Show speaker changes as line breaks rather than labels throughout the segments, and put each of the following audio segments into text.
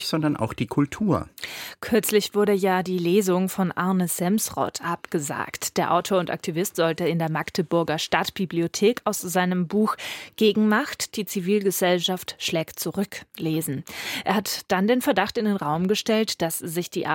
sondern auch die Kultur.
Kürzlich wurde ja die Lesung von Arne Semsrott abgesagt. Der Autor und Aktivist sollte in der Magdeburger Stadtbibliothek aus seinem Buch Gegenmacht, die Zivilgesellschaft schlägt zurück lesen. Er hat dann den Verdacht in den Raum gestellt, dass sich die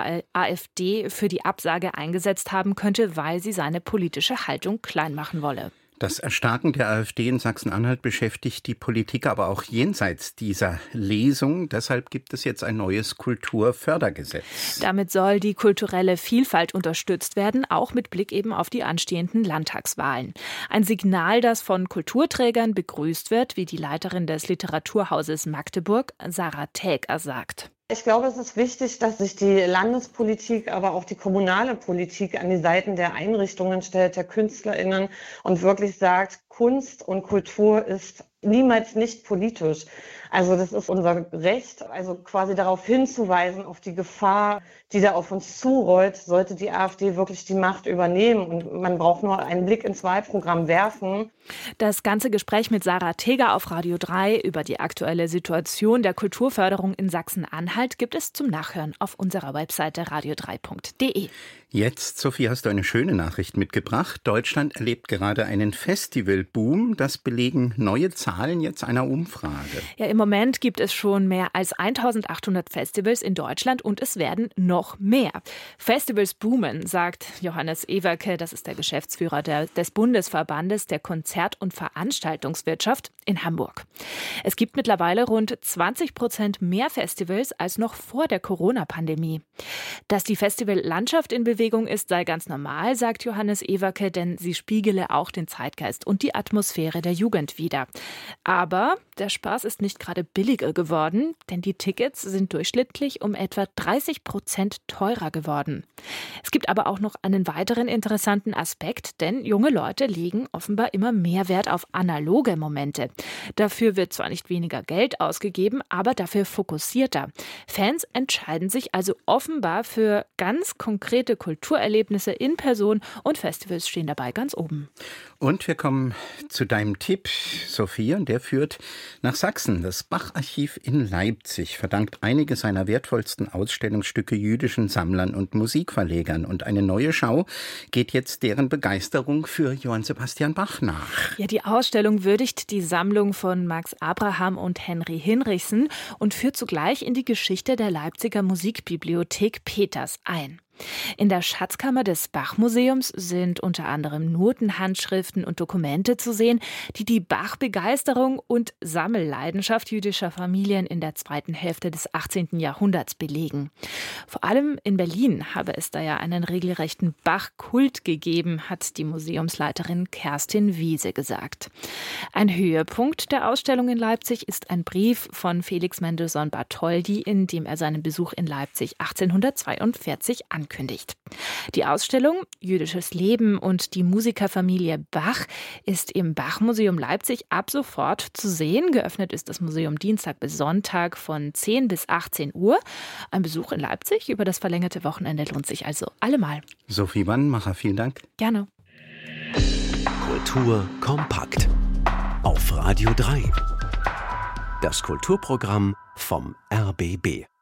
AfD für die Absage eingesetzt haben könnte, weil sie seine politische Haltung klein machen wolle.
Das Erstarken der AfD in Sachsen-Anhalt beschäftigt die Politik aber auch jenseits dieser Lesung. Deshalb gibt es jetzt ein neues Kulturfördergesetz.
Damit soll die kulturelle Vielfalt unterstützt werden, auch mit Blick eben auf die anstehenden Landtagswahlen. Ein Signal, das von Kulturträgern begrüßt wird, wie die Leiterin des Literaturhauses Magdeburg, Sarah Täger, sagt.
Ich glaube, es ist wichtig, dass sich die Landespolitik, aber auch die kommunale Politik an die Seiten der Einrichtungen stellt, der KünstlerInnen und wirklich sagt, Kunst und Kultur ist niemals nicht politisch. Also das ist unser Recht, also quasi darauf hinzuweisen, auf die Gefahr, die da auf uns zurollt, sollte die AfD wirklich die Macht übernehmen. Und man braucht nur einen Blick ins Wahlprogramm werfen.
Das ganze Gespräch mit Sarah Täger auf Radio 3 über die aktuelle Situation der Kulturförderung in Sachsen-Anhalt gibt es zum Nachhören auf unserer Webseite radio3.de.
Jetzt, Sophie, hast du eine schöne Nachricht mitgebracht. Deutschland erlebt gerade einen Festivalboom. Das belegen neue Zahlen jetzt einer Umfrage.
Ja, im Moment gibt es schon mehr als 1800 Festivals in Deutschland und es werden noch mehr. Festivals boomen, sagt Johannes Ewerke, das ist der Geschäftsführer des Bundesverbandes der Konzert- und Veranstaltungswirtschaft in Hamburg. Es gibt mittlerweile rund 20% mehr Festivals als noch vor der Corona-Pandemie. Dass die Festivallandschaft in Bewegung ist, sei ganz normal, sagt Johannes Ewerke, denn sie spiegele auch den Zeitgeist und die Atmosphäre der Jugend wider. Aber der Spaß ist nicht gerade billiger geworden, denn die Tickets sind durchschnittlich um etwa 30% teurer geworden. Es gibt aber auch noch einen weiteren interessanten Aspekt, denn junge Leute legen offenbar immer mehr Wert auf analoge Momente. Dafür wird zwar nicht weniger Geld ausgegeben, aber dafür fokussierter. Fans entscheiden sich also offenbar für ganz konkrete Kulturerlebnisse in Person und Festivals stehen dabei ganz oben.
Und wir kommen zu deinem Tipp, Sophie, und der führt nach Sachsen. Das Bach-Archiv in Leipzig verdankt einige seiner wertvollsten Ausstellungsstücke jüdischen Sammlern und Musikverlegern. Und eine neue Schau geht jetzt deren Begeisterung für Johann Sebastian Bach nach.
Ja, die Ausstellung würdigt die Sammlung von Max Abraham und Henry Hinrichsen und führt zugleich in die Geschichte der Leipziger Musikbibliothek Peters ein. In der Schatzkammer des Bach-Museums sind unter anderem Notenhandschriften und Dokumente zu sehen, die die Bach-Begeisterung und Sammelleidenschaft jüdischer Familien in der zweiten Hälfte des 18. Jahrhunderts belegen. Vor allem in Berlin habe es da ja einen regelrechten Bach-Kult gegeben, hat die Museumsleiterin Kerstin Wiese gesagt. Ein Höhepunkt der Ausstellung in Leipzig ist ein Brief von Felix Mendelssohn Bartholdy, in dem er seinen Besuch in Leipzig 1842 ankündigt. Die Ausstellung Jüdisches Leben und die Musikerfamilie Bach ist im Bach-Museum Leipzig ab sofort zu sehen. Geöffnet ist das Museum Dienstag bis Sonntag von 10 bis 18 Uhr. Ein Besuch in Leipzig über das verlängerte Wochenende lohnt sich also allemal.
Sophie Wannmacher, vielen Dank.
Gerne.
Kultur kompakt auf Radio 3. Das Kulturprogramm vom RBB.